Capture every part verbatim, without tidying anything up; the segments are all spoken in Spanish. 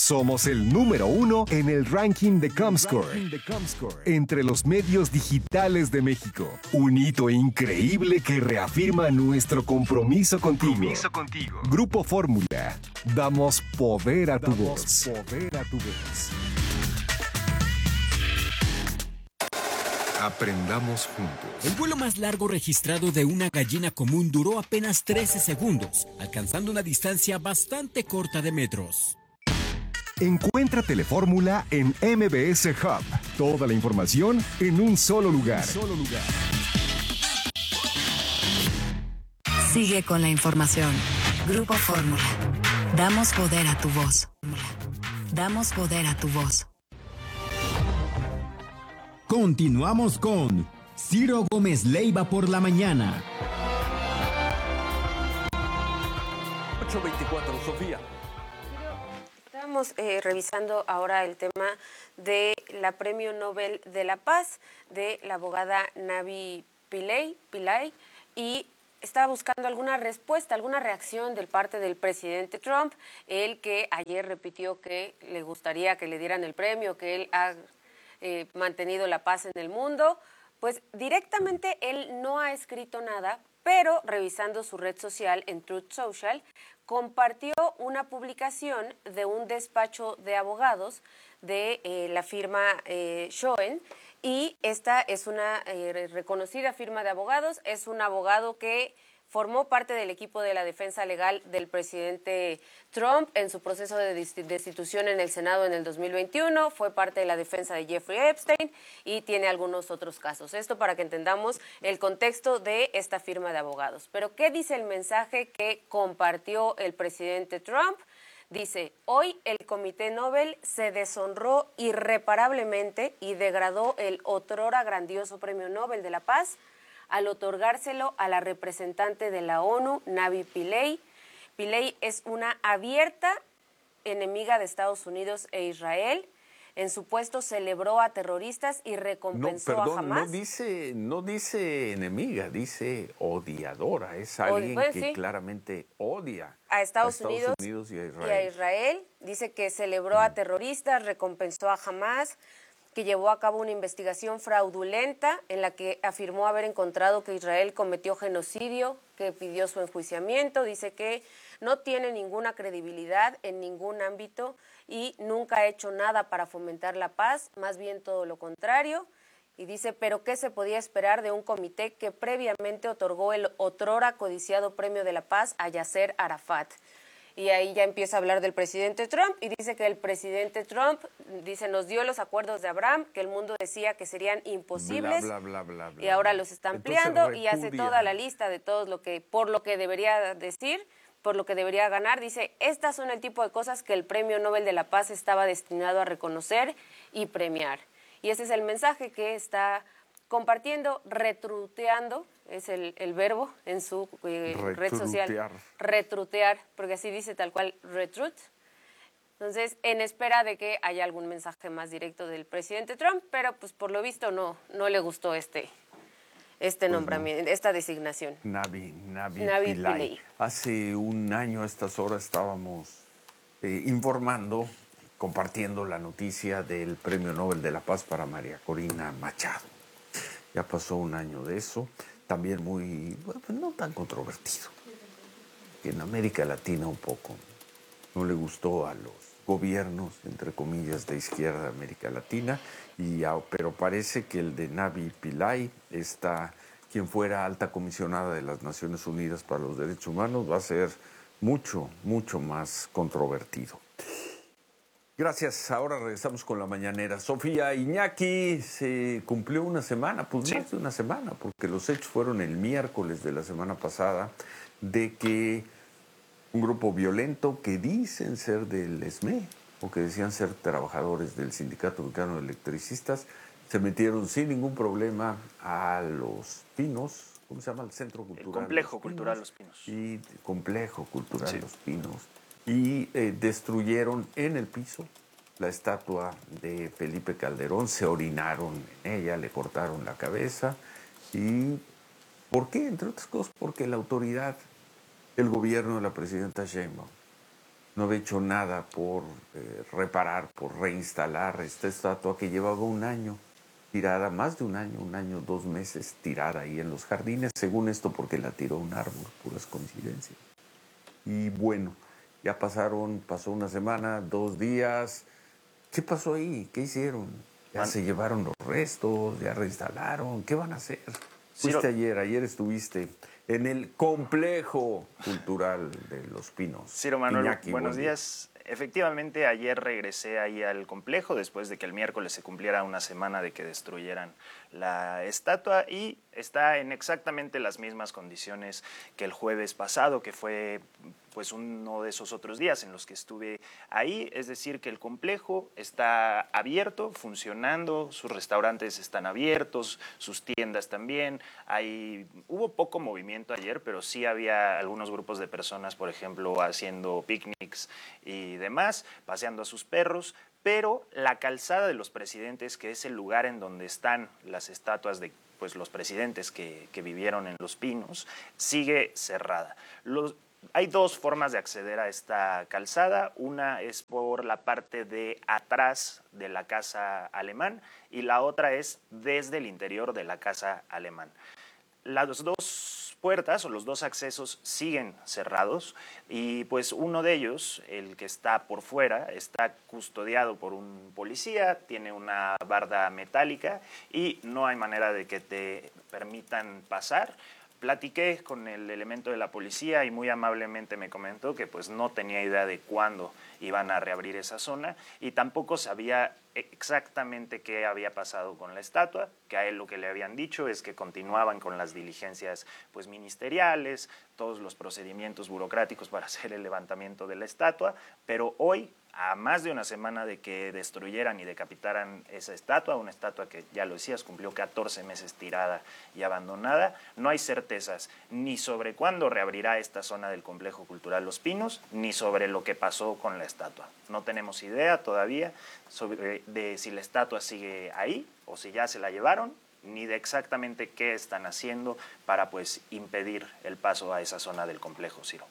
Somos el número uno en el ranking de Comscore, entre los medios digitales de México. Un hito increíble que reafirma nuestro compromiso contigo. Compromiso contigo. Grupo Fórmula. Damos poder a tu voz. Poder a tu voz. Aprendamos juntos. El vuelo más largo registrado de una gallina común duró apenas trece segundos, alcanzando una distancia bastante corta de metros. Encuentra Telefórmula en M B S Hub. Toda la información en un solo lugar. Un solo lugar. Sigue con la información. Grupo Fórmula. Damos poder a tu voz. Damos poder a tu voz. Continuamos con Ciro Gómez Leiva por la mañana. ocho veinticuatro, Sofía. Estamos eh, revisando ahora el tema de la Premio Nobel de la Paz de la abogada Navi Pillay, Pillay y estaba buscando alguna respuesta, alguna reacción del parte del presidente Trump, el que ayer repitió que le gustaría que le dieran el premio, que él ha eh, mantenido la paz en el mundo. Pues directamente él no ha escrito nada, pero revisando su red social en Truth Social, compartió una publicación de un despacho de abogados de eh, la firma eh, Schoen, y esta es una eh, reconocida firma de abogados, es un abogado que formó parte del equipo de la defensa legal del presidente Trump en su proceso de destitución en el Senado en el dos mil veintiuno, fue parte de la defensa de Jeffrey Epstein y tiene algunos otros casos. Esto para que entendamos el contexto de esta firma de abogados. Pero, ¿qué dice el mensaje que compartió el presidente Trump? Dice: hoy el Comité Nobel se deshonró irreparablemente y degradó el otrora grandioso Premio Nobel de la Paz al otorgárselo a la representante de la ONU, Navi Pillay. Pillay es una abierta enemiga de Estados Unidos e Israel. En su puesto celebró a terroristas y recompensó no, perdón, a Hamás. No dice, no dice enemiga, dice odiadora. Es alguien pues, que sí. claramente odia a Estados, a Estados Unidos, Unidos y a Israel. Y a Israel. Dice que celebró a terroristas, recompensó a Hamás, que llevó a cabo una investigación fraudulenta en la que afirmó haber encontrado que Israel cometió genocidio, que pidió su enjuiciamiento. Dice que no tiene ninguna credibilidad en ningún ámbito y nunca ha hecho nada para fomentar la paz, más bien todo lo contrario. Y dice, pero ¿qué se podía esperar de un comité que previamente otorgó el otrora codiciado Premio de la Paz a Yasser Arafat? Y ahí ya empieza a hablar del presidente Trump y dice que el presidente Trump, dice, nos dio los acuerdos de Abraham, que el mundo decía que serían imposibles, bla, bla, bla, bla, bla, y ahora los está ampliando. Entonces, y hace toda la lista de todos lo que, por lo que debería decir, por lo que debería ganar. Dice, estas son el tipo de cosas que el Premio Nobel de la Paz estaba destinado a reconocer y premiar. Y ese es el mensaje que está compartiendo, retruteando, es el, el verbo en su eh, red social, retrutear, porque así dice tal cual, retrut. Entonces, en espera de que haya algún mensaje más directo del presidente Trump, pero pues por lo visto no, no le gustó este, este pues nombramiento, no. esta designación. Navi, Navi, Navi Pillay. Pillay. Hace un año a estas horas estábamos eh, informando, compartiendo la noticia del Premio Nobel de la Paz para María Corina Machado. Ya pasó un año de eso, también muy, bueno, no tan controvertido, que en América Latina un poco no le gustó a los gobiernos, entre comillas, de izquierda de América Latina, y, pero parece que el de Navi Pillay, esta, quien fuera alta comisionada de las Naciones Unidas para los Derechos Humanos, va a ser mucho, mucho más controvertido. Gracias. Ahora regresamos con la mañanera. Sofía, Iñaki, se cumplió una semana, pues sí. más de una semana, porque los hechos fueron el miércoles de la semana pasada, de que un grupo violento que dicen ser del E S M E, o que decían ser trabajadores del Sindicato Mexicano de Electricistas, se metieron sin ningún problema a Los Pinos, ¿cómo se llama? El Centro Cultural. El Complejo Los Cultural Los Pinos. Y Complejo Cultural sí. Los Pinos. Y eh, destruyeron en el piso la estatua de Felipe Calderón, se orinaron en ella, le cortaron la cabeza. ¿Y por qué? Entre otras cosas, porque la autoridad, el gobierno de la presidenta Sheinbaum, no había hecho nada por eh, reparar, por reinstalar esta estatua que llevaba un año tirada, más de un año, un año, dos meses tirada ahí en los jardines, según esto porque la tiró un árbol, puras coincidencias. Y bueno, ya pasaron, pasó una semana, dos días. ¿Qué pasó ahí? ¿Qué hicieron? ¿Ya se llevaron los restos? ¿Ya reinstalaron? ¿Qué van a hacer? Fuiste ayer, ayer estuviste en el complejo cultural de Los Pinos. Ciro Manuel, Iñaki, buenos buen días. Efectivamente, ayer regresé ahí al complejo después de que el miércoles se cumpliera una semana de que destruyeran la estatua y está en exactamente las mismas condiciones que el jueves pasado, que fue pues uno de esos otros días en los que estuve ahí, es decir, que el complejo está abierto, funcionando, sus restaurantes están abiertos, sus tiendas también. Hay, hubo poco movimiento ayer, pero sí había algunos grupos de personas, por ejemplo, haciendo picnics y demás, paseando a sus perros, pero la calzada de los presidentes, que es el lugar en donde están las estatuas de pues, los presidentes que, que vivieron en Los Pinos, sigue cerrada. Los Hay dos formas de acceder a esta calzada. Una es por la parte de atrás de la Casa Alemán y la otra es desde el interior de la Casa Alemán. Las dos puertas o los dos accesos siguen cerrados y pues uno de ellos, el que está por fuera, está custodiado por un policía, tiene una barda metálica y no hay manera de que te permitan pasar. Platiqué con el elemento de la policía y muy amablemente me comentó que pues no tenía idea de cuándo iban a reabrir esa zona y tampoco sabía exactamente qué había pasado con la estatua, que a él lo que le habían dicho es que continuaban con las diligencias pues ministeriales, todos los procedimientos burocráticos para hacer el levantamiento de la estatua, pero hoy, a más de una semana de que destruyeran y decapitaran esa estatua, una estatua que, ya lo decías, cumplió catorce meses tirada y abandonada, no hay certezas ni sobre cuándo reabrirá esta zona del Complejo Cultural Los Pinos, ni sobre lo que pasó con la estatua. No tenemos idea todavía sobre, de si la estatua sigue ahí o si ya se la llevaron, ni de exactamente qué están haciendo para pues impedir el paso a esa zona del complejo, Ciro.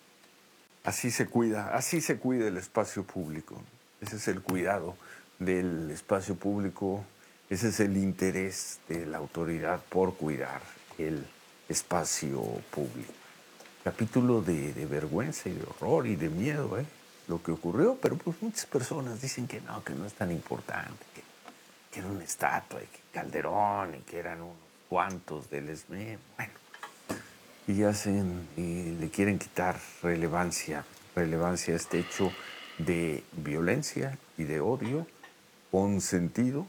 Así se cuida, así se cuida el espacio público. Ese es el cuidado del espacio público, ese es el interés de la autoridad por cuidar el espacio público. Capítulo de, de vergüenza y de horror y de miedo, ¿eh? Lo que ocurrió, pero pues muchas personas dicen que no, que no es tan importante, que, que era una estatua, y que Calderón, y que eran unos cuantos del ESME, bueno. Y hacen y le quieren quitar relevancia, relevancia a este hecho de violencia y de odio consentido,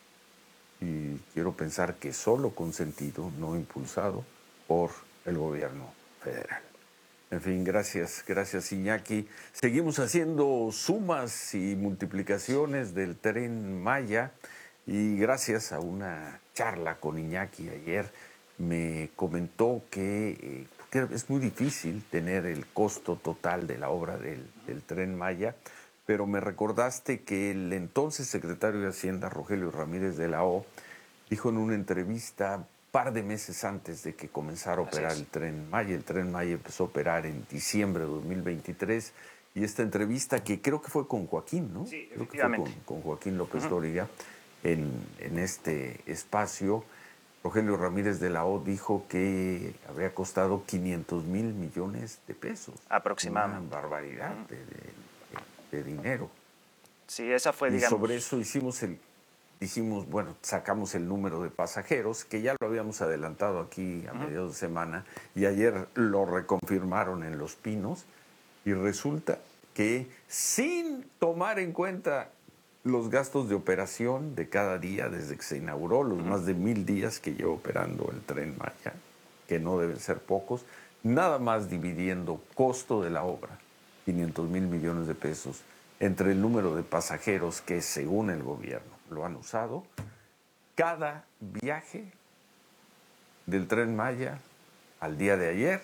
y quiero pensar que solo consentido, no impulsado por el gobierno federal. En fin, gracias, gracias Iñaki. Seguimos haciendo sumas y multiplicaciones del Tren Maya y gracias a una charla con Iñaki ayer, me comentó que, eh, que es muy difícil tener el costo total de la obra del, del Tren Maya, pero me recordaste que el entonces secretario de Hacienda, Rogelio Ramírez de la O, dijo en una entrevista un par de meses antes de que comenzara a operar el Tren Maya. El Tren Maya empezó a operar en diciembre de dos mil veintitrés y esta entrevista que creo que fue con Joaquín, ¿no? Sí, creo que fue con, con Joaquín López uh-huh. Dóriga en, en este espacio. Rogelio Ramírez de la O dijo que habría costado quinientos mil millones de pesos. Aproximadamente. Una barbaridad uh-huh. de, de, de dinero. Sí, esa fue, y digamos... sobre eso hicimos el, dijimos, bueno, sacamos el número de pasajeros, que ya lo habíamos adelantado aquí a uh-huh. mediados de semana, y ayer lo reconfirmaron en Los Pinos, y resulta que sin tomar en cuenta los gastos de operación de cada día desde que se inauguró, los uh-huh. más de mil días que lleva operando el Tren Maya, que no deben ser pocos, nada más dividiendo costo de la obra, quinientos mil millones de pesos, entre el número de pasajeros que según el gobierno lo han usado, cada viaje del Tren Maya al día de ayer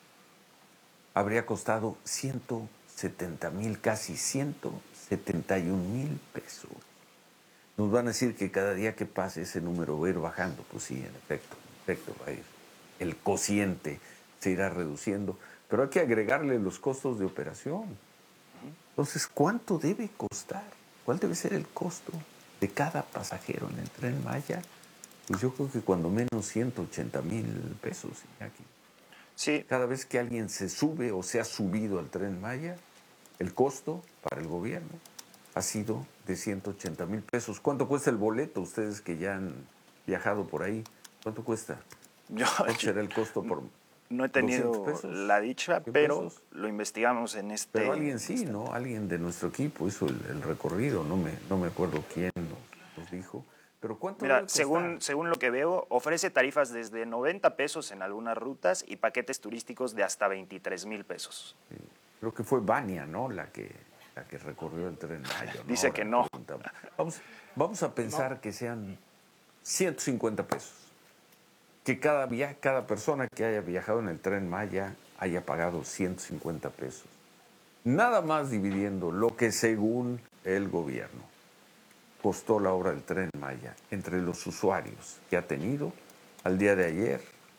habría costado ciento setenta mil, casi ciento setenta y un mil pesos. Nos van a decir que cada día que pase ese número va a ir bajando. Pues sí, en efecto, en efecto va a ir. El cociente se irá reduciendo, pero hay que agregarle los costos de operación. Entonces, ¿cuánto debe costar? ¿Cuál debe ser el costo de cada pasajero en el Tren Maya? Pues yo creo que cuando menos ciento ochenta mil pesos, aquí. Sí. Cada vez que alguien se sube o se ha subido al Tren Maya, el costo para el gobierno ha sido de ciento ochenta mil pesos. ¿Cuánto cuesta el boleto? Ustedes que ya han viajado por ahí, ¿cuánto cuesta? Yo, ¿Cuál será el costo por no he tenido la dicha, pero pesos? Lo investigamos en este... Pero alguien sí, ¿no? Alguien de nuestro equipo hizo el, el recorrido, no me, no me acuerdo quién nos, nos dijo. Pero ¿cuánto Mira, debe costar? según, según lo que veo, ofrece tarifas desde noventa pesos en algunas rutas y paquetes turísticos de hasta veintitrés mil pesos. Sí. Creo que fue Vania, ¿no? La que, la que recorrió el Tren Maya, ¿no? Dice Ahora que no. Vamos, vamos a pensar no. que sean ciento cincuenta pesos. Que cada, via cada persona que haya viajado en el Tren Maya haya pagado ciento cincuenta pesos. Nada más dividiendo lo que según el gobierno costó la obra del Tren Maya entre los usuarios que ha tenido al día de ayer,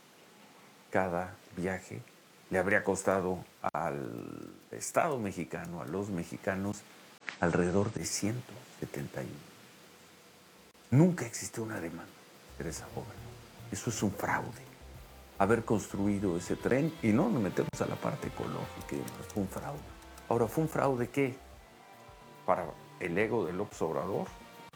cada viaje le habría costado al Estado mexicano, a los mexicanos, alrededor de ciento setenta y uno. Nunca existió una demanda de esa obra. Eso es un fraude. Haber construido ese tren, y no nos metemos a la parte ecológica, fue un fraude. Ahora, ¿fue un fraude qué? ¿Para el ego del López Obrador?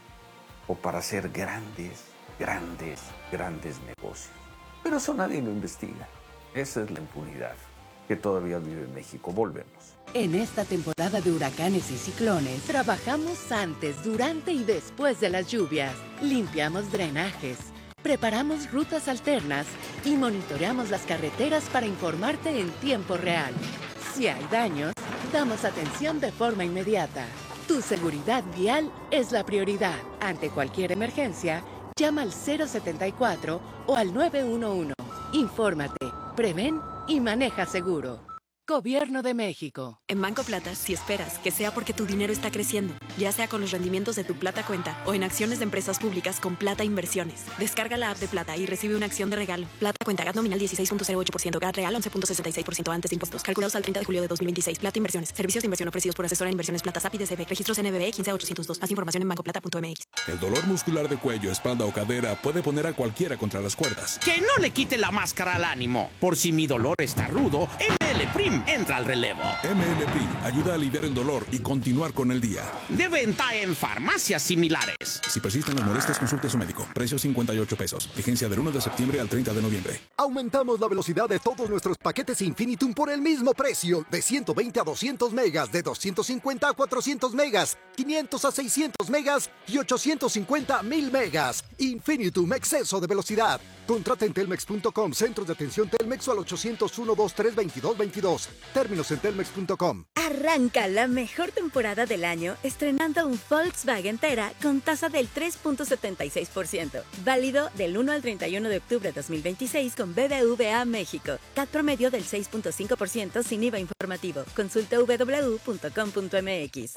¿O para hacer grandes, grandes, grandes negocios? Pero eso nadie lo investiga. Esa es la impunidad que todavía vive en México. Volvemos. En esta temporada de huracanes y ciclones, trabajamos antes, durante y después de las lluvias. Limpiamos drenajes, preparamos rutas alternas y monitoreamos las carreteras para informarte en tiempo real. Si hay daños, damos atención de forma inmediata. Tu seguridad vial es la prioridad. Ante cualquier emergencia, llama al cero setenta y cuatro o al nueve uno uno. Infórmate, prevén y maneja seguro. Gobierno de México. En Banco Plata, si esperas que sea porque tu dinero está creciendo, ya sea con los rendimientos de tu Plata Cuenta o en acciones de empresas públicas con Plata Inversiones. Descarga la app de Plata y recibe una acción de regalo. Plata Cuenta, G A T nominal dieciséis punto cero ocho por ciento, G A T real once punto sesenta y seis por ciento antes de impuestos. Calculados al treinta de julio de dos mil veintiséis. Plata Inversiones. Servicios de inversión ofrecidos por asesora en inversiones Plata S A P I D C B. Registros N B B quince ochocientos dos. Más información en banco plata punto m x. El dolor muscular de cuello, espalda o cadera puede poner a cualquiera contra las cuerdas. Que no le quite la máscara al ánimo. Por si mi dolor está rudo, M L Prim entra al relevo. M L Prim ayuda a aliviar el dolor y continuar con el día. De venta en farmacias similares. Si persisten las molestias, consulte a su médico. Precio cincuenta y ocho pesos. Vigencia del uno de septiembre al treinta de noviembre. Aumentamos la velocidad de todos nuestros paquetes Infinitum por el mismo precio. De ciento veinte a doscientos megas, de doscientos cincuenta a cuatrocientos megas, quinientos a seiscientos megas y ochocientos cincuenta a mil megas. Infinitum, exceso de velocidad. Contrata en telmex punto com, centros de atención Telmex o al ochocientos uno, veintitrés, veintidós, veintidós. Términos en telmex punto com. Arranca la mejor temporada del año estrenando un Volkswagen Tera con tasa del tres punto setenta y seis por ciento. Válido del uno al treinta y uno de octubre de dos mil veintiséis con B B V A México. C A T promedio del seis punto cinco por ciento sin I V A informativo. Consulta w w w punto com punto m x.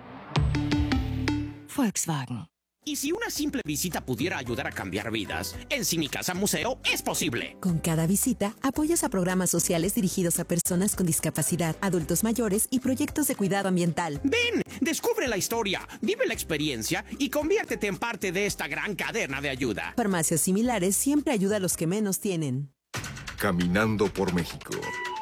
Volkswagen. Y si una simple visita pudiera ayudar a cambiar vidas, en Cinicasa Museo es posible. Con cada visita, apoyas a programas sociales dirigidos a personas con discapacidad, adultos mayores y proyectos de cuidado ambiental. Ven, descubre la historia, vive la experiencia y conviértete en parte de esta gran cadena de ayuda. Farmacias similares siempre ayuda a los que menos tienen. Caminando por México.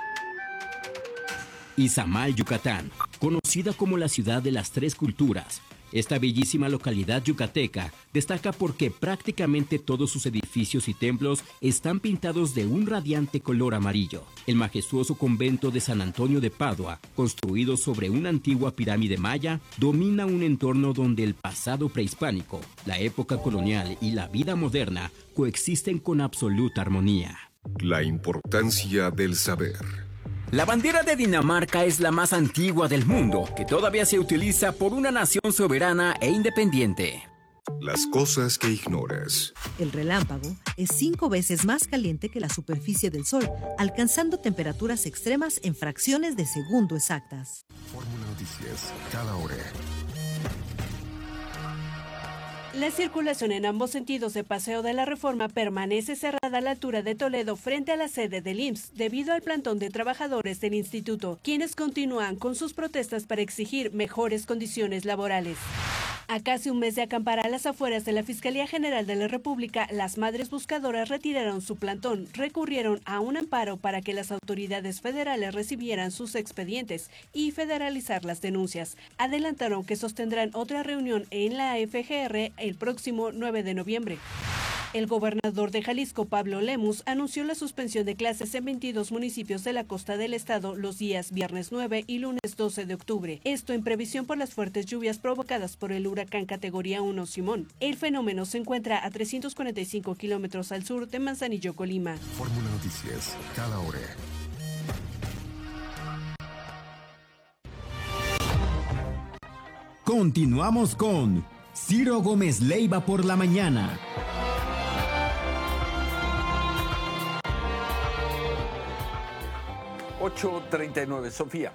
Izamal, Yucatán, conocida como la ciudad de las tres culturas. Esta bellísima localidad yucateca destaca porque prácticamente todos sus edificios y templos están pintados de un radiante color amarillo. El majestuoso convento de San Antonio de Padua, construido sobre una antigua pirámide maya, domina un entorno donde el pasado prehispánico, la época colonial y la vida moderna coexisten con absoluta armonía. La importancia del saber. La bandera de Dinamarca es la más antigua del mundo, que todavía se utiliza por una nación soberana e independiente. Las cosas que ignoras. El relámpago es cinco veces más caliente que la superficie del Sol, alcanzando temperaturas extremas en fracciones de segundo exactas. Fórmula Noticias, cada hora. La circulación en ambos sentidos de Paseo de la Reforma permanece cerrada a la altura de Toledo frente a la sede del I M S S debido al plantón de trabajadores del instituto, quienes continúan con sus protestas para exigir mejores condiciones laborales. A casi un mes de acampar a las afueras de la Fiscalía General de la República, las madres buscadoras retiraron su plantón, recurrieron a un amparo para que las autoridades federales recibieran sus expedientes y federalizar las denuncias. Adelantaron que sostendrán otra reunión en la F G R el próximo nueve de noviembre. El gobernador de Jalisco, Pablo Lemus, anunció la suspensión de clases en veintidós municipios de la costa del estado los días viernes nueve y lunes doce de octubre. Esto en previsión por las fuertes lluvias provocadas por el huracán categoría uno Simón. El fenómeno se encuentra a trescientos cuarenta y cinco kilómetros al sur de Manzanillo, Colima. Fórmula Noticias, cada hora. Continuamos con Ciro Gómez Leiva por la mañana. ocho treinta y nueve, Sofía.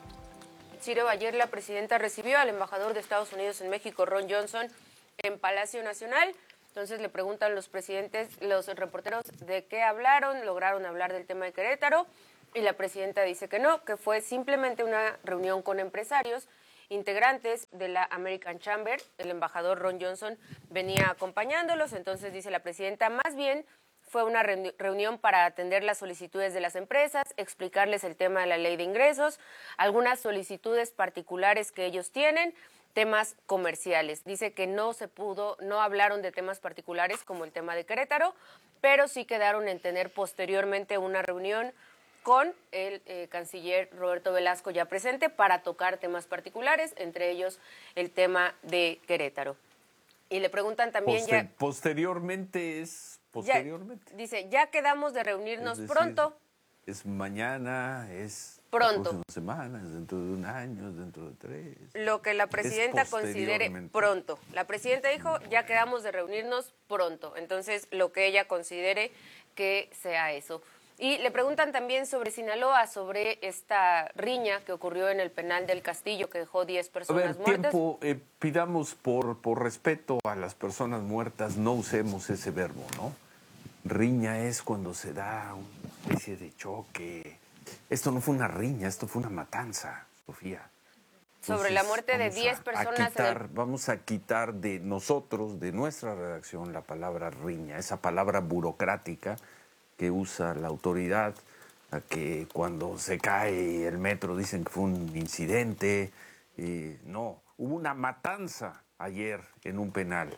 Ciro, ayer la presidenta recibió al embajador de Estados Unidos en México, Ron Johnson, en Palacio Nacional. Entonces le preguntan los presidentes, los reporteros, de qué hablaron, lograron hablar del tema de Querétaro, y la presidenta dice que no, que fue simplemente una reunión con empresarios, integrantes de la American Chamber. El embajador Ron Johnson venía acompañándolos, entonces dice la presidenta, más bien fue una reunión para atender las solicitudes de las empresas, explicarles el tema de la ley de ingresos, algunas solicitudes particulares que ellos tienen, temas comerciales. Dice que no se pudo, no hablaron de temas particulares como el tema de Querétaro, pero sí quedaron en tener posteriormente una reunión con el eh, canciller Roberto Velasco ya presente para tocar temas particulares, entre ellos el tema de Querétaro. Y le preguntan también Poster, ya... Posteriormente es... Posteriormente. Ya, dice, ya quedamos de reunirnos Es decir, pronto. Es mañana, es... Pronto. Una semana, es dentro de un año, es dentro de tres. Lo que la presidenta considere pronto. La presidenta dijo, ya quedamos de reunirnos pronto. Entonces, lo que ella considere que sea eso. Y le preguntan también sobre Sinaloa, sobre esta riña que ocurrió en el penal del Castillo, que dejó diez personas a ver, muertas. Tiempo, eh, pidamos por, por respeto a las personas muertas, no usemos ese verbo, ¿no? Riña es cuando se da una especie de choque. Esto no fue una riña, esto fue una matanza, Sofía. Sobre Entonces, la muerte de diez a, personas. A quitar, en el... Vamos a quitar de nosotros, de nuestra redacción, la palabra riña, esa palabra burocrática que usa la autoridad, a que cuando se cae el metro dicen que fue un incidente. Eh, no, hubo una matanza ayer en un penal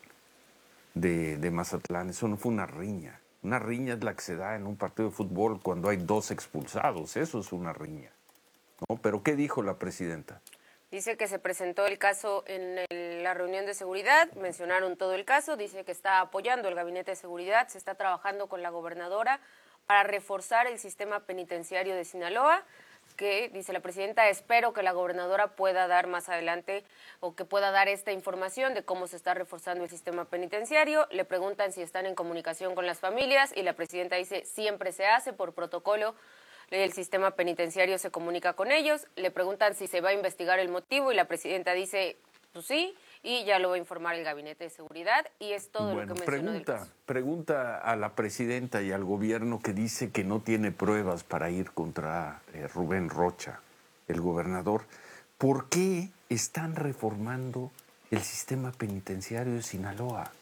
de, de Mazatlán. Eso no fue una riña. Una riña es la que se da en un partido de fútbol cuando hay dos expulsados. Eso es una riña, ¿no? Pero ¿qué dijo la presidenta? Dice que se presentó el caso en el, la reunión de seguridad, mencionaron todo el caso, dice que está apoyando el gabinete de seguridad, se está trabajando con la gobernadora para reforzar el sistema penitenciario de Sinaloa, que, dice la presidenta, espero que la gobernadora pueda dar más adelante o que pueda dar esta información de cómo se está reforzando el sistema penitenciario. Le preguntan si están en comunicación con las familias y la presidenta dice siempre se hace por protocolo. El sistema penitenciario se comunica con ellos, le preguntan si se va a investigar el motivo y la presidenta dice, pues sí, y ya lo va a informar el Gabinete de Seguridad y es todo bueno, lo que mencionó del pregunta, caso. Pregunta a la presidenta y al gobierno que dice que no tiene pruebas para ir contra eh, Rubén Rocha, el gobernador, ¿por qué están reformando el sistema penitenciario de Sinaloa?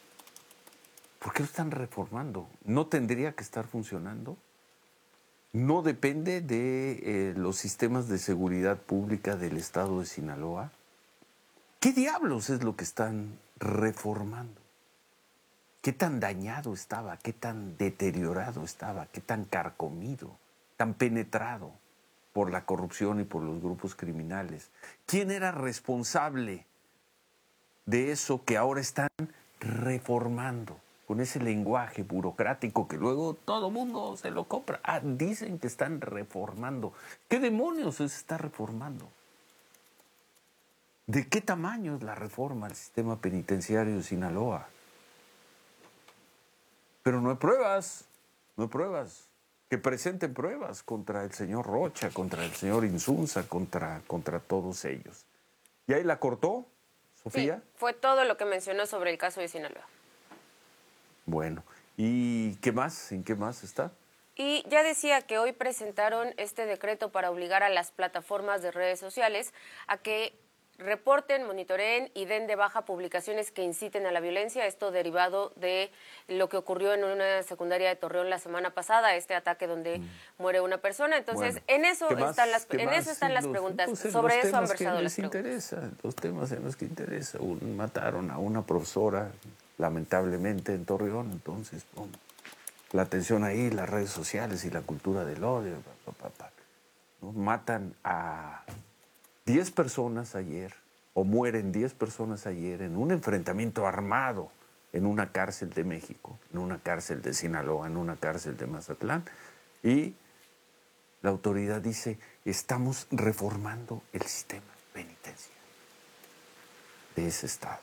¿Por qué lo están reformando? ¿No tendría que estar funcionando? ¿No depende de eh, los sistemas de seguridad pública del estado de Sinaloa? ¿Qué diablos es lo que están reformando? ¿Qué tan dañado estaba? ¿Qué tan deteriorado estaba? ¿Qué tan carcomido? ¿Tan penetrado por la corrupción y por los grupos criminales? ¿Quién era responsable de eso que ahora están reformando? Con ese lenguaje burocrático que luego todo mundo se lo compra. Ah, dicen que están reformando. ¿Qué demonios se está reformando? ¿De qué tamaño es la reforma al sistema penitenciario de Sinaloa? Pero no hay pruebas, no hay pruebas. Que presenten pruebas contra el señor Rocha, contra el señor Insunza, contra, contra todos ellos. Y ahí la cortó Sofía. Sí, fue todo lo que mencionó sobre el caso de Sinaloa. Bueno, ¿y qué más? ¿En qué más está? Y ya decía que hoy presentaron este decreto para obligar a las plataformas de redes sociales a que reporten, monitoreen y den de baja publicaciones que inciten a la violencia, esto derivado de lo que ocurrió en una secundaria de Torreón la semana pasada, este ataque donde mm. muere una persona. Entonces, bueno, en eso más, están las en más? eso están las los, preguntas. Pues Sobre eso han versado las preguntas. Interesa, los temas en los que interesa. Un, mataron a una profesora, lamentablemente, en Torreón, entonces, pum, la atención ahí, las redes sociales y la cultura del odio, pa, pa, pa, ¿no? Matan a diez personas ayer, o mueren diez personas ayer en un enfrentamiento armado en una cárcel de México, en una cárcel de Sinaloa, en una cárcel de Mazatlán, y la autoridad dice, estamos reformando el sistema penitenciario de ese estado.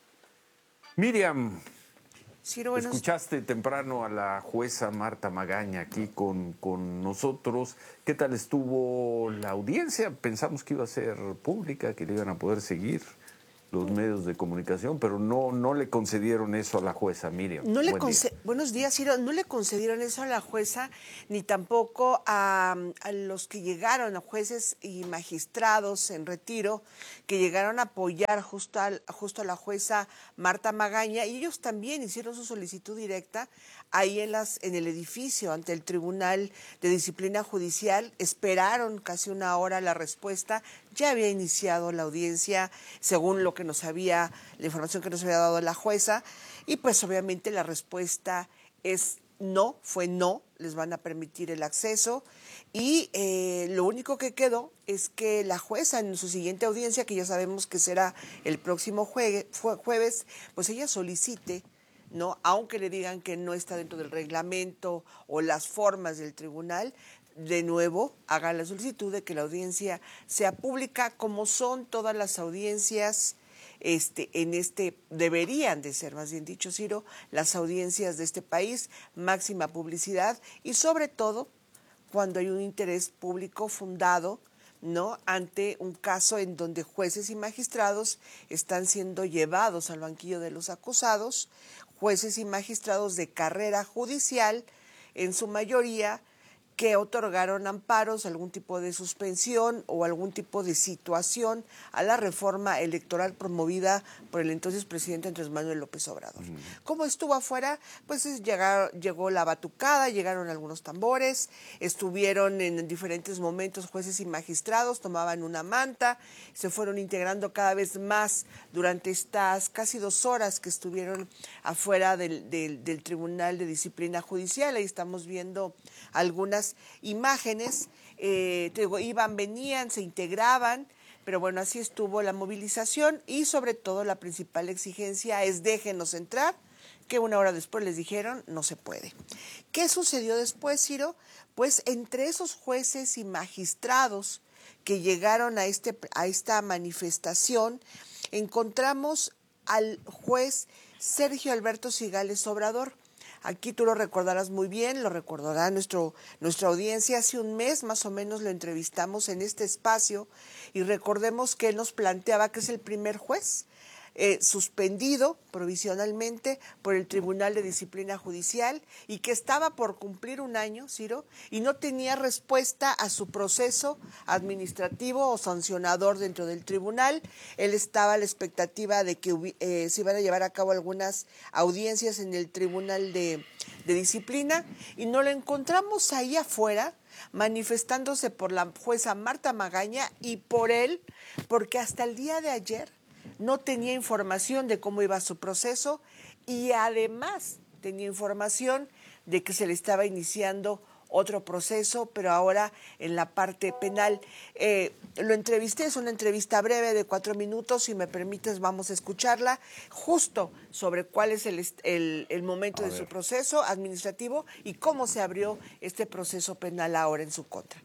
Miriam, Ciro, buenos... escuchaste temprano a la jueza Marta Magaña aquí con, con nosotros. ¿Qué tal estuvo la audiencia? Pensamos que iba a ser pública, que le iban a poder seguir los medios de comunicación, pero no, no le concedieron eso a la jueza, Miriam. No le Buen conce- día. Buenos días, Ciro. No le concedieron eso a la jueza, ni tampoco a, a los que llegaron, a jueces y magistrados en retiro, que llegaron a apoyar justo a, justo a la jueza Marta Magaña, y ellos también hicieron su solicitud directa ahí en, las, en el edificio, ante el Tribunal de Disciplina Judicial. Esperaron casi una hora la respuesta. Ya había iniciado la audiencia, según lo que nos había, la información que nos había dado la jueza, y pues obviamente la respuesta es no, fue no, les van a permitir el acceso, y eh, lo único que quedó es que la jueza en su siguiente audiencia, que ya sabemos que será el próximo jue- jueves, pues ella solicite, ¿no? Aunque le digan que no está dentro del reglamento o las formas del tribunal, de nuevo haga la solicitud de que la audiencia sea pública, como son todas las audiencias este, en este, deberían de ser, más bien dicho, Ciro, las audiencias de este país, máxima publicidad, y sobre todo cuando hay un interés público fundado, ¿no?, ante un caso en donde jueces y magistrados están siendo llevados al banquillo de los acusados, jueces y magistrados de carrera judicial, en su mayoría, que otorgaron amparos, algún tipo de suspensión o algún tipo de situación a la reforma electoral promovida por el entonces presidente Andrés Manuel López Obrador. Mm. ¿Cómo estuvo afuera? Pues llegar, llegó la batucada, llegaron algunos tambores, estuvieron en diferentes momentos jueces y magistrados, tomaban una manta, se fueron integrando cada vez más durante estas casi dos horas que estuvieron afuera del, del, del Tribunal de Disciplina Judicial. Ahí estamos viendo algunas imágenes, eh, te digo, iban, venían, se integraban, pero bueno, así estuvo la movilización, y sobre todo la principal exigencia es déjenos entrar, que una hora después les dijeron no se puede. ¿Qué sucedió después, Ciro? Pues entre esos jueces y magistrados que llegaron a, este, a esta manifestación, encontramos al juez Sergio Alberto Cigales Obrador. Aquí tú lo recordarás muy bien, lo recordará nuestro, nuestra audiencia. Hace un mes más o menos lo entrevistamos en este espacio, y recordemos que él nos planteaba que es el primer juez eh, suspendido provisionalmente por el Tribunal de Disciplina Judicial, y que estaba por cumplir un año, Ciro, y no tenía respuesta a su proceso administrativo o sancionador dentro del tribunal. Él estaba a la expectativa de que eh, se iban a llevar a cabo algunas audiencias en el Tribunal de, de Disciplina, y no lo encontramos ahí afuera manifestándose por la jueza Marta Magaña y por él, porque hasta el día de ayer no tenía información de cómo iba su proceso, y además tenía información de que se le estaba iniciando otro proceso, pero ahora en la parte penal. Eh, lo entrevisté, es una entrevista breve de cuatro minutos, si me permites vamos a escucharla, justo sobre cuál es el, el, el momento a de ver. su proceso administrativo y cómo se abrió este proceso penal ahora en su contra.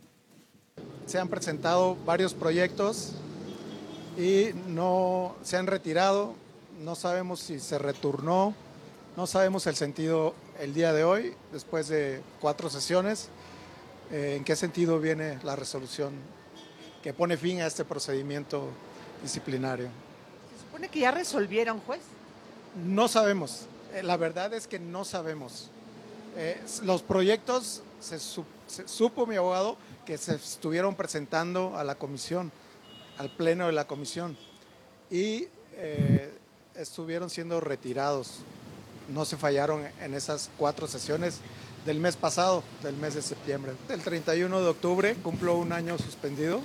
Se han presentado varios proyectos y no se han retirado, no sabemos si se returnó, no sabemos el sentido el día de hoy, después de cuatro sesiones, eh, en qué sentido viene la resolución que pone fin a este procedimiento disciplinario. Se supone que ya resolvieron, juez. No sabemos. Eh, La verdad es que no sabemos. Eh, los proyectos, se, su- se supo mi abogado, que se estuvieron presentando a la comisión, al pleno de la comisión, y eh, estuvieron siendo retirados. No se fallaron en esas cuatro sesiones del mes pasado, del mes de septiembre. El treinta y uno de octubre cumplo un año suspendido,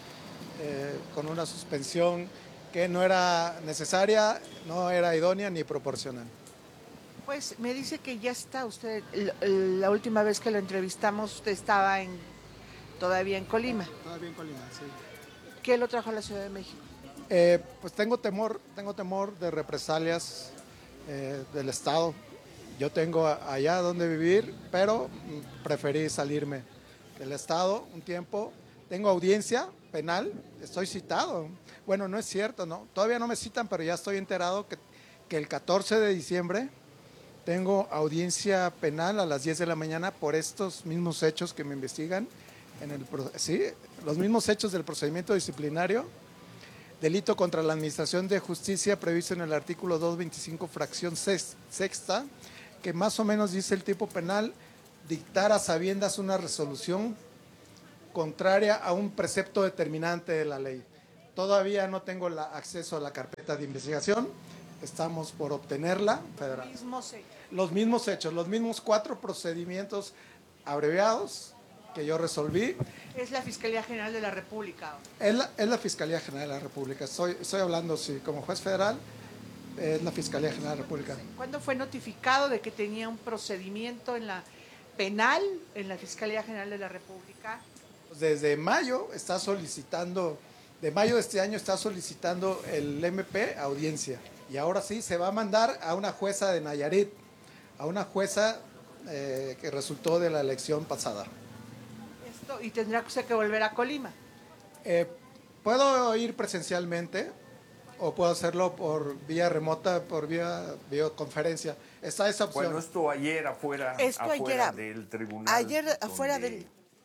eh, con una suspensión que no era necesaria, no era idónea ni proporcional. Pues me dice que ya está usted, l- l- la última vez que lo entrevistamos usted estaba en, todavía en Colima. Todavía en Colima, sí. ¿Qué lo trajo a la Ciudad de México? Eh, pues tengo temor, tengo temor de represalias eh, del Estado. Yo tengo a- allá donde vivir, pero mm, preferí salirme del Estado un tiempo. Tengo audiencia penal, estoy citado. Bueno, no es cierto, no. Todavía no me citan, pero ya estoy enterado que, que el catorce de diciembre tengo audiencia penal a las diez de la mañana por estos mismos hechos que me investigan. En el, pro- sí, los mismos hechos del procedimiento disciplinario. Delito contra la Administración de Justicia previsto en el artículo doscientos veinticinco, fracción sex- sexta, que más o menos dice el tipo penal, dictar a sabiendas una resolución contraria a un precepto determinante de la ley. Todavía no tengo la- acceso a la carpeta de investigación, estamos por obtenerla. Federal. Mismos hechos. Los mismos hechos, los mismos cuatro procedimientos abreviados que yo resolví. Es la Fiscalía General de la República. Es la, es la Fiscalía General de la República. Estoy, estoy hablando, sí, como juez federal, es la Fiscalía General de la República. ¿Cuándo fue notificado de que tenía un procedimiento en la penal en la Fiscalía General de la República? Desde mayo está solicitando, de mayo de este año está solicitando el M P audiencia. Y ahora sí, se va a mandar a una jueza de Nayarit, a una jueza eh, que resultó de la elección pasada. Esto, y tendrá usted que volver a Colima. Eh, puedo ir presencialmente o puedo hacerlo por vía remota, por vía videoconferencia. Está esa opción. Bueno, esto ayer afuera, Esto afuera ayer, del tribunal. Ayer afuera donde, del...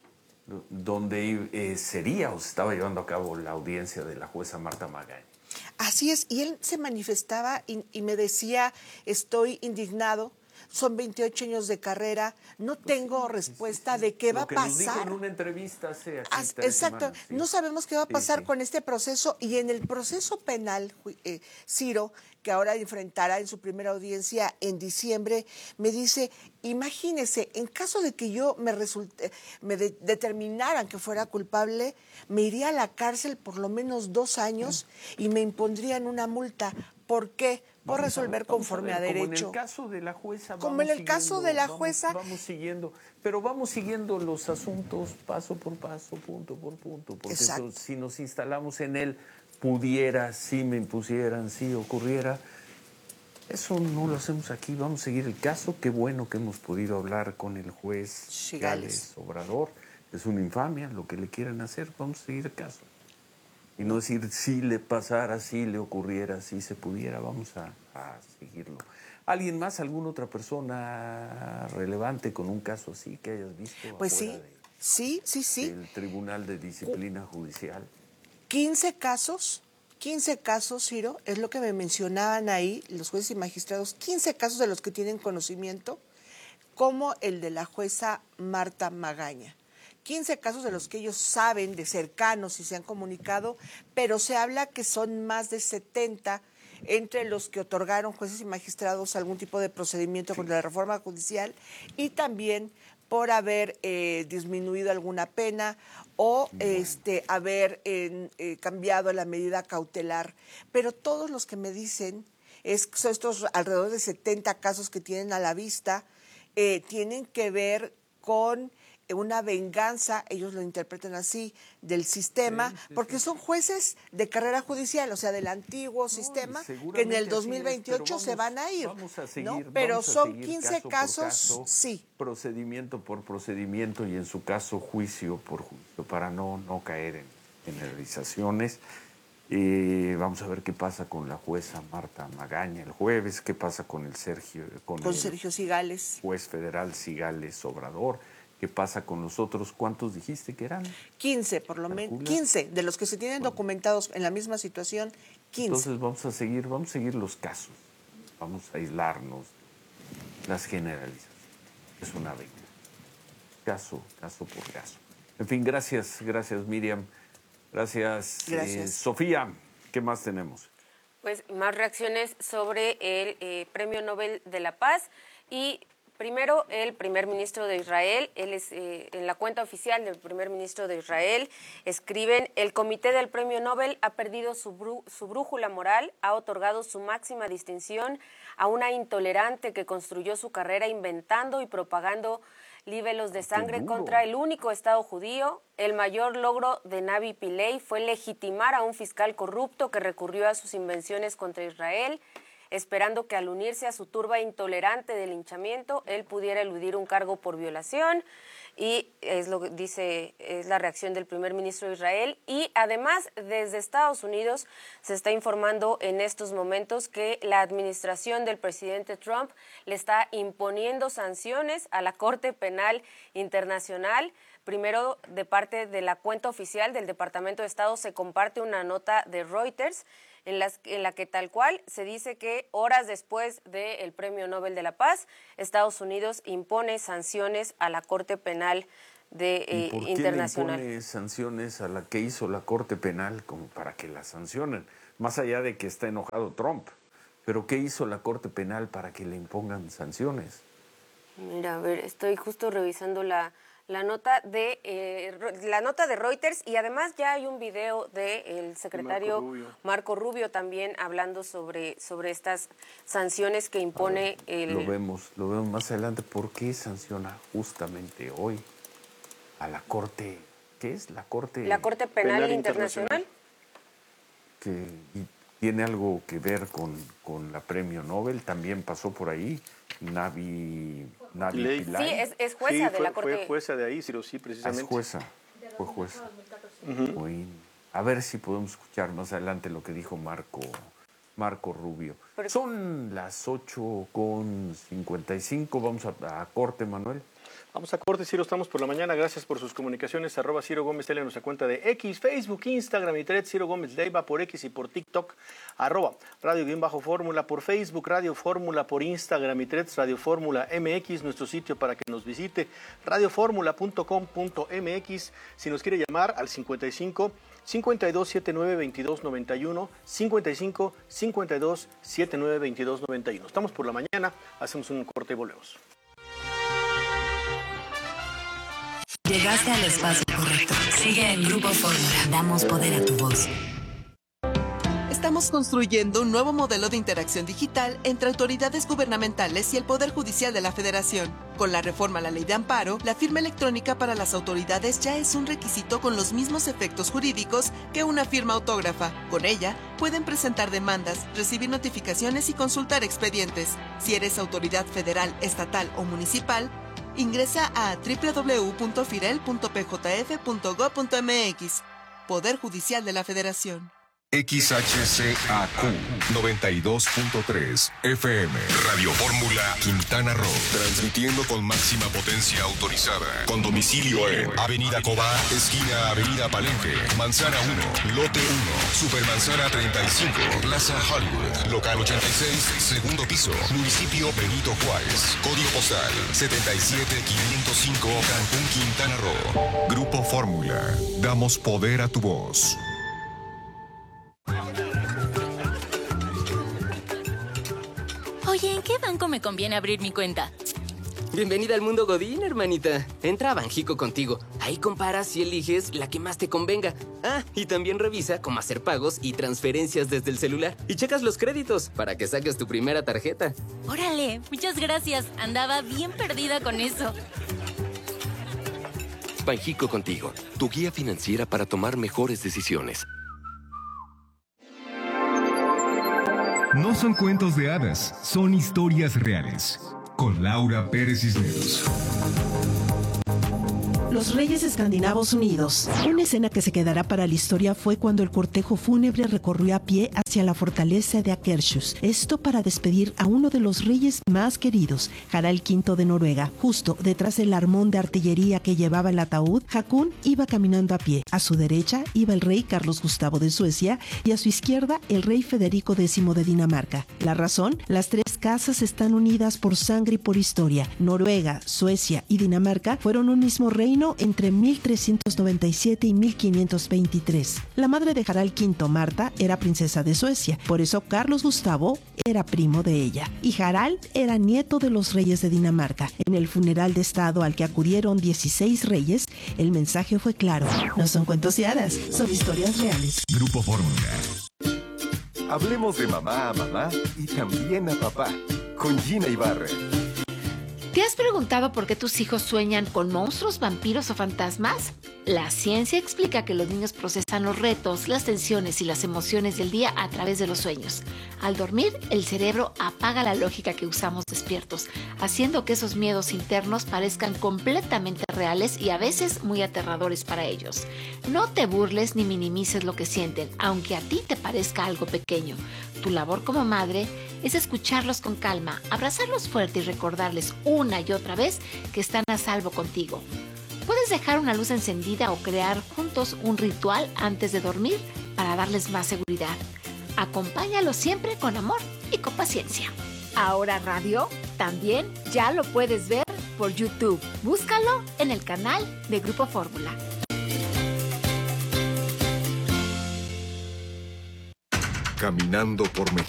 Donde eh, sería o se estaba llevando a cabo la audiencia de la jueza Marta Magaña. Así es, y él se manifestaba y, y me decía, estoy indignado, son veintiocho años de carrera, no tengo respuesta de qué va a Lo que nos dijo pasar. en una entrevista hace aquí As- tres Exacto, semanas, sí. no sabemos qué va a Sí, pasar sí. con este proceso y en el proceso penal, ju- eh, Ciro, que ahora enfrentará en su primera audiencia en diciembre, me dice, imagínese, en caso de que yo me, resulte, me de- determinaran que fuera culpable, me iría a la cárcel por lo menos dos años y me impondrían una multa. ¿Por qué? Por Vamos a resolver ver, vamos conforme a a, ver, derecho. Como en el caso de la jueza. Como vamos en el caso siguiendo, de la vamos- jueza. Vamos siguiendo, pero vamos siguiendo los asuntos paso por paso, punto por punto, porque Exacto. eso, si nos instalamos en él, pudiera, si me impusieran, si ocurriera, eso no lo hacemos aquí, vamos a seguir el caso. Qué bueno que hemos podido hablar con el juez Sigales. Gales Obrador, es una infamia lo que le quieran hacer, vamos a seguir el caso. Y no decir si le pasara, si le ocurriera, si se pudiera, vamos a, a seguirlo. ¿Alguien más, alguna otra persona relevante con un caso así que hayas visto? Pues sí, afuera de- sí, sí, sí. del Tribunal de Disciplina Judicial? quince casos, quince casos, Ciro, es lo que me mencionaban ahí los jueces y magistrados, quince casos de los que tienen conocimiento, como el de la jueza Marta Magaña. quince casos de los que ellos saben de cercanos y se han comunicado, pero se habla que son más de setenta entre los que otorgaron jueces y magistrados algún tipo de procedimiento contra la reforma judicial y también por haber eh, disminuido alguna pena o este haber eh, eh, cambiado la medida cautelar. Pero todos los que me dicen, es, son estos alrededor de setenta casos que tienen a la vista, eh, tienen que ver con una venganza, ellos lo interpretan así, del sistema, Sí, sí, porque sí. son jueces de carrera judicial, o sea, del antiguo sistema, que en seguramente el así dos mil veintiocho es, pero se van a ir. Vamos a seguir, ¿no? Pero vamos a son seguir quince caso por casos, caso, sí. procedimiento por procedimiento y en su caso juicio por juicio, para no, no caer en generalizaciones. Eh, vamos a ver qué pasa con la jueza Marta Magaña el jueves, qué pasa con el Sergio, con, Con el Sergio Sigales. juez federal Sigales Obrador, qué pasa con los otros. ¿Cuántos dijiste que eran? quince, por lo menos. quince, de los que se tienen bueno. documentados en la misma situación, quince. Entonces vamos a seguir, vamos a seguir los casos. Vamos a aislarnos las generalizaciones. Es una venta. Caso, caso por caso. En fin, gracias, gracias Miriam. Gracias, gracias. Eh, Sofía. ¿Qué más tenemos? Pues más reacciones sobre el eh, Premio Nobel de la Paz. Y primero, el primer ministro de Israel, él es eh, en la cuenta oficial del primer ministro de Israel, escriben: el comité del Premio Nobel ha perdido su, bru su brújula moral, ha otorgado su máxima distinción a una intolerante que construyó su carrera inventando y propagando libelos de sangre contra el único Estado judío. El mayor logro de Navi Pillay fue legitimar a un fiscal corrupto que recurrió a sus invenciones contra Israel, esperando que al unirse a su turba intolerante de linchamiento, él pudiera eludir un cargo por violación. Y es lo que dice, es la reacción del primer ministro de Israel. Y además, desde Estados Unidos se está informando en estos momentos que la administración del presidente Trump le está imponiendo sanciones a la Corte Penal Internacional. Primero, de parte de la cuenta oficial del Departamento de Estado, se comparte una nota de Reuters en, las, en la que tal cual se dice que horas después del Premio Nobel de la Paz, Estados Unidos impone sanciones a la Corte Penal de, eh, ¿Y por qué Internacional. le impone sanciones a la que hizo la Corte Penal como para que la sancionen? Más allá de que está enojado Trump, ¿pero qué hizo la Corte Penal para que le impongan sanciones? Mira, a ver, estoy justo revisando la... La nota de eh, la nota de Reuters, y además ya hay un video del secretario Marco Rubio. Marco Rubio también hablando sobre, sobre estas sanciones que impone ver, el... Lo vemos, lo vemos más adelante. ¿Por qué sanciona justamente hoy a la Corte? ¿Qué es? La Corte... La Corte Penal, Penal Internacional. Que y tiene algo que ver con, con la Premio Nobel. También pasó por ahí Navi... Navi Pillay. Sí, es, es jueza sí, de fue, la Corte. Fue jueza de ahí, Ciro, sí, precisamente. Es jueza, fue jueza. Uh-huh. Muy, a ver si podemos escuchar más adelante lo que dijo Marco, Marco Rubio. Pero, son las ocho con cincuenta y cinco, vamos a, a corte, Manuel. Vamos a corte, Ciro, estamos por la mañana. Gracias por sus comunicaciones. Arroba Ciro Gómez Tele en nuestra cuenta de X, Facebook, Instagram y Threads. Ciro Gómez Leiva por X y por TikTok. Arroba Radio-Fórmula por Facebook, Radio Fórmula por Instagram y Threads, Radio Fórmula M X, nuestro sitio para que nos visite, radio fórmula punto com punto m x. Si nos quiere llamar al cincuenta y cinco, cincuenta y dos, setenta y nueve, veintidós noventa y uno, cincuenta y cinco, cincuenta y dos, setenta y nueve, veintidós noventa y uno. Estamos por la mañana, hacemos un corte y volvemos. Llegaste al espacio correcto. Sigue en Grupo Fórmula. Damos poder a tu voz. Estamos construyendo un nuevo modelo de interacción digital entre autoridades gubernamentales y el Poder Judicial de la Federación. Con la reforma a la Ley de Amparo, la firma electrónica para las autoridades ya es un requisito con los mismos efectos jurídicos que una firma autógrafa. Con ella, pueden presentar demandas, recibir notificaciones y consultar expedientes. Si eres autoridad federal, estatal o municipal, ingresa a doble u doble u doble u punto firel punto p j f punto gob punto m x. Poder Judicial de la Federación. X H C A Q noventa y dos punto tres F M Radio Fórmula Quintana Roo, transmitiendo con máxima potencia autorizada, con domicilio en Avenida Cobá, esquina Avenida Palenque, Manzana uno, Lote uno, Supermanzana treinta y cinco, Plaza Hollywood, Local ochenta y seis, segundo piso, Municipio Benito Juárez, Código Postal setenta y siete quinientos cinco, Cancún, Quintana Roo. Grupo Fórmula, damos poder a tu voz. Oye, ¿en qué banco me conviene abrir mi cuenta? Bienvenida al mundo Godín, hermanita. Entra a Banjico contigo. Ahí comparas y eliges la que más te convenga. Ah, y también revisa cómo hacer pagos y transferencias desde el celular. Y checas los créditos para que saques tu primera tarjeta. Órale, muchas gracias. Andaba bien perdida con eso. Banjico contigo, tu guía financiera para tomar mejores decisiones. No son cuentos de hadas, son historias reales. Con Laura Pérez Cisneros. Los Reyes Escandinavos Unidos. Una escena que se quedará para la historia fue cuando el cortejo fúnebre recorrió a pie hacia la fortaleza de Akershus. Esto para despedir a uno de los reyes más queridos, Harald quinto de Noruega. Justo detrás del armón de artillería que llevaba el ataúd, Hakon iba caminando a pie. A su derecha iba el rey Carlos Gustavo de Suecia y a su izquierda el rey Federico décimo de Dinamarca. La razón, las tres casas están unidas por sangre y por historia. Noruega, Suecia y Dinamarca fueron un mismo reino entre mil trescientos noventa y siete y mil quinientos veintitrés. La madre de Harald quinto, Marta, era princesa de Suecia, por eso Carlos Gustavo era primo de ella, y Harald era nieto de los reyes de Dinamarca. En el funeral de estado al que acudieron dieciséis reyes, el mensaje fue claro: no son cuentos de hadas, son historias reales. Grupo Fórmula. Hablemos de mamá a mamá y también a papá, con Gina Ibarra. ¿Te has preguntado por qué tus hijos sueñan con monstruos, vampiros o fantasmas? La ciencia explica que los niños procesan los retos, las tensiones y las emociones del día a través de los sueños. Al dormir, el cerebro apaga la lógica que usamos despiertos, haciendo que esos miedos internos parezcan completamente reales y a veces muy aterradores para ellos. No te burles ni minimices lo que sienten, aunque a ti te parezca algo pequeño. Tu labor como madre es escucharlos con calma, abrazarlos fuerte y recordarles una y otra vez que están a salvo contigo. Puedes dejar una luz encendida o crear juntos un ritual antes de dormir para darles más seguridad. Acompáñalos siempre con amor y con paciencia. Ahora Radio también ya lo puedes ver por YouTube. Búscalo en el canal de Grupo Fórmula. Caminando por México.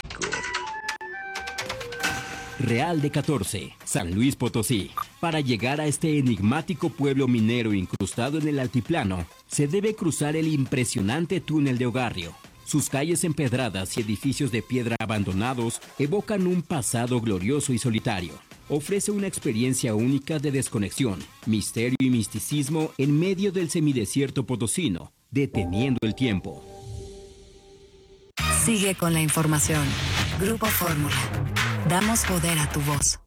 Real de catorce, San Luis Potosí. Para llegar a este enigmático pueblo minero incrustado en el altiplano, se debe cruzar el impresionante túnel de Ogarrio. Sus calles empedradas y edificios de piedra abandonados evocan un pasado glorioso y solitario. Ofrece una experiencia única de desconexión, misterio y misticismo en medio del semidesierto potosino, deteniendo el tiempo. Sigue con la información. Grupo Fórmula. Damos poder a tu voz.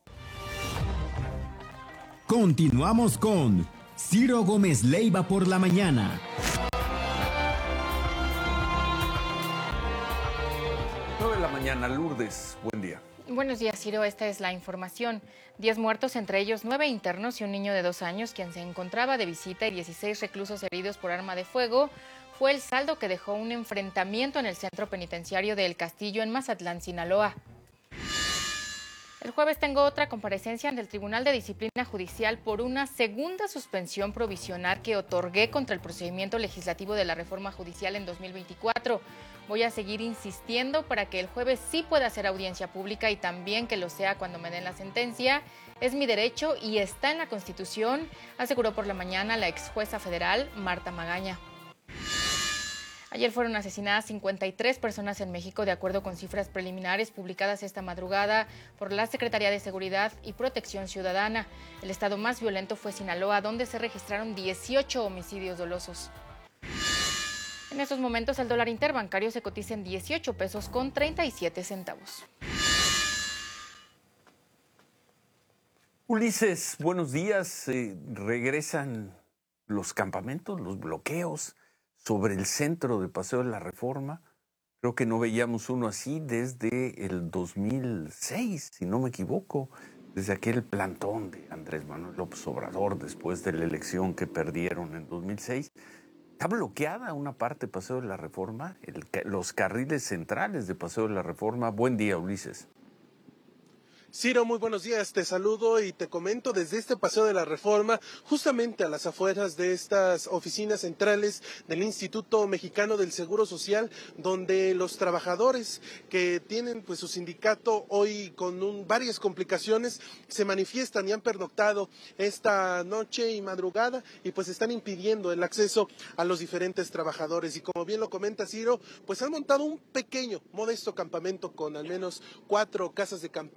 Continuamos con Ciro Gómez Leiva por la mañana. nueve de la mañana, Lourdes, buen día. Buenos días, Ciro. Esta es la información. Diez muertos, entre ellos nueve internos y un niño de dos años, quien se encontraba de visita, y dieciséis reclusos heridos por arma de fuego, fue el saldo que dejó un enfrentamiento en el centro penitenciario de El Castillo, en Mazatlán, Sinaloa. El jueves tengo otra comparecencia ante el Tribunal de Disciplina Judicial por una segunda suspensión provisional que otorgué contra el procedimiento legislativo de la reforma judicial en dos mil veinticuatro. Voy a seguir insistiendo para que el jueves sí pueda hacer audiencia pública y también que lo sea cuando me den la sentencia. Es mi derecho y está en la Constitución, aseguró por la mañana la ex jueza federal Marta Magaña. Ayer fueron asesinadas cincuenta y tres personas en México, de acuerdo con cifras preliminares publicadas esta madrugada por la Secretaría de Seguridad y Protección Ciudadana. El estado más violento fue Sinaloa, donde se registraron dieciocho homicidios dolosos. En estos momentos el dólar interbancario se cotiza en dieciocho pesos con treinta y siete centavos. Ulises, buenos días. Eh, regresan los campamentos, los bloqueos sobre el centro de Paseo de la Reforma. Creo que no veíamos uno así desde el dos mil seis, si no me equivoco, desde aquel plantón de Andrés Manuel López Obrador después de la elección que perdieron en dos mil seis. Está bloqueada una parte de Paseo de la Reforma, el, los carriles centrales de Paseo de la Reforma. Buen día, Ulises. Ciro, muy buenos días, te saludo y te comento desde este Paseo de la Reforma, justamente a las afueras de estas oficinas centrales del Instituto Mexicano del Seguro Social, donde los trabajadores que tienen pues su sindicato hoy con un, varias complicaciones se manifiestan y han pernoctado esta noche y madrugada y pues están impidiendo el acceso a los diferentes trabajadores. Y como bien lo comenta Ciro, pues han montado un pequeño, modesto campamento con al menos cuatro casas de campaña,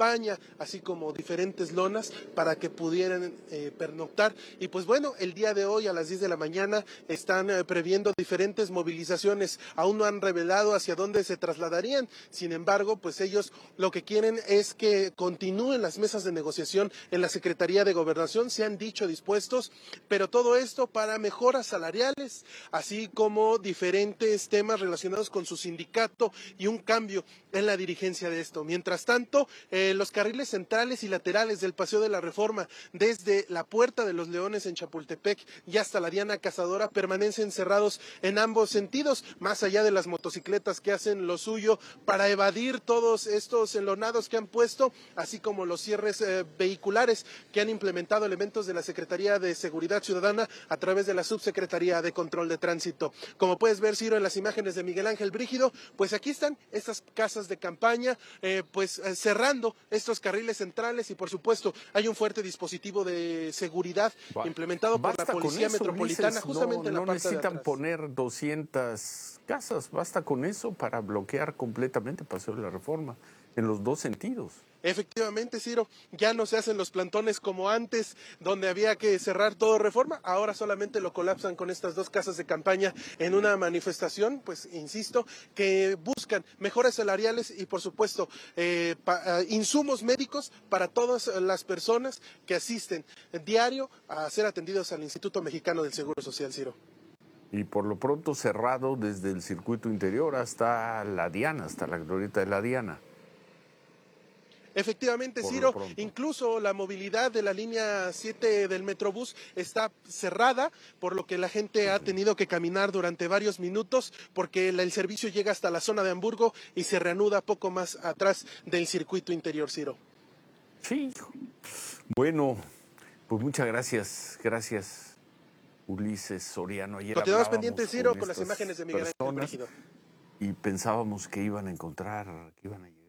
así como diferentes lonas para que pudieran eh, pernoctar. Y pues bueno, el día de hoy a las diez de la mañana están eh, previendo diferentes movilizaciones. Aún no han revelado hacia dónde se trasladarían. Sin embargo, pues ellos lo que quieren es que continúen las mesas de negociación en la Secretaría de Gobernación. Se han dicho dispuestos, pero todo esto para mejoras salariales, así como diferentes temas relacionados con su sindicato y un cambio en la dirigencia de esto. Mientras tanto, eh, los carriles centrales y laterales del Paseo de la Reforma, desde la Puerta de los Leones en Chapultepec y hasta la Diana Cazadora, permanecen cerrados en ambos sentidos, más allá de las motocicletas que hacen lo suyo para evadir todos estos enlonados que han puesto, así como los cierres eh, vehiculares que han implementado elementos de la Secretaría de Seguridad Ciudadana a través de la Subsecretaría de Control de Tránsito. Como puedes ver, Ciro, en las imágenes de Miguel Ángel Brígido, pues aquí están estas casas de campaña, eh, pues eh, cerrando estos carriles centrales y por supuesto hay un fuerte dispositivo de seguridad ba implementado por la Policía eso, Metropolitana, Ulises, justamente no, en la no parte de atrás. necesitan poner doscientas casas, basta con eso para bloquear completamente Paseo de la Reforma en los dos sentidos. Efectivamente, Ciro, ya no se hacen los plantones como antes, donde había que cerrar todo Reforma, ahora solamente lo colapsan con estas dos casas de campaña en una manifestación, pues insisto, que buscan mejoras salariales y por supuesto eh, pa, uh, insumos médicos para todas las personas que asisten diario a ser atendidos al Instituto Mexicano del Seguro Social, Ciro. Y por lo pronto cerrado desde el circuito interior hasta la Diana, hasta la glorieta de la Diana. Efectivamente, Ciro, incluso la movilidad de la línea siete del Metrobús está cerrada, por lo que la gente ha tenido que caminar durante varios minutos, porque el servicio llega hasta la zona de Hamburgo y se reanuda poco más atrás del circuito interior, Ciro. Sí, bueno, pues muchas gracias, gracias, Ulises Soriano. Ayer Continuamos pendientes, Ciro, con, con las imágenes de Miguel Ángel Brígido. Y pensábamos que iban a encontrar, que iban a llegar.